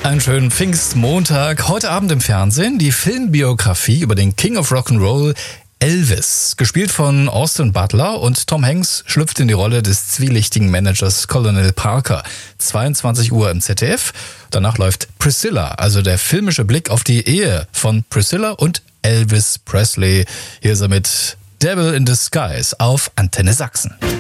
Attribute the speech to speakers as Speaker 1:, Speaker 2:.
Speaker 1: Einen schönen Pfingstmontag. Heute Abend im Fernsehen die Filmbiografie über den King of Rock'n'Roll Elvis. Gespielt von Austin Butler, und Tom Hanks schlüpft in die Rolle des zwielichtigen Managers Colonel Parker. 22 Uhr im ZDF. Danach läuft Priscilla, also der filmische Blick auf die Ehe von Priscilla und Elvis Presley. Hier ist er mit Devil in Disguise auf Antenne Sachsen.